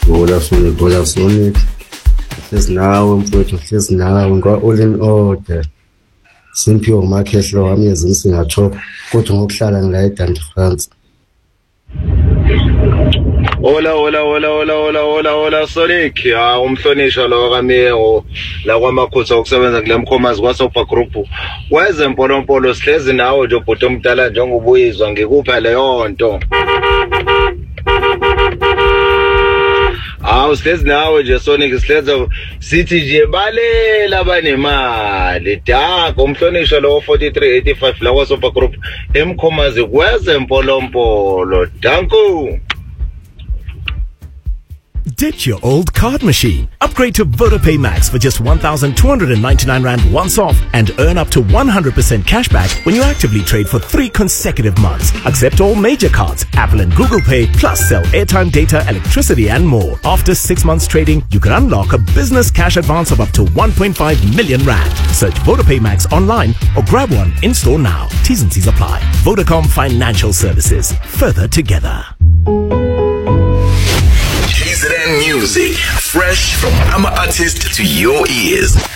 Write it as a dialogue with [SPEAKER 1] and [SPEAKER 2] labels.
[SPEAKER 1] Gola Sonic. Hlezi nawe mfowethu, hlezi nawe all in order. Simphiwe uMakhehlo wami yezinsi ngathopha kodwa ngokuhlala ngila eDant France.
[SPEAKER 2] Hola Sonic, umhlonishwa lo kaMeyo la kwaMakhutha okusebenza kule Mkhomazi kwaSopa Group. Weze Mpompolo sihlezi nawe nje ubhuti omdala njengobuyizwa ngikupha leyo nto. Sihlezi nawe nje Sonic, sihlezi sithi nje balela abanemali. Dako umhlonishwa lo 4385 la kwaSopa Group eMkhomazi kweze Mpompolo. Danko.
[SPEAKER 3] Ditch your old card machine. Upgrade to VodaPay Max for just 1,299 Rand once off and earn up to 100% cashback when you actively trade for 3 consecutive months. Accept all major cards, Apple and Google Pay, plus sell airtime, data, electricity and more. After 6 months trading, you can unlock a business cash advance of up to 1.5 million Rand. Search VodaPay Max online or grab one in store now. T's and C's apply. Vodacom Financial Services. Further together.
[SPEAKER 4] KZN Music, fresh from our artist to your ears.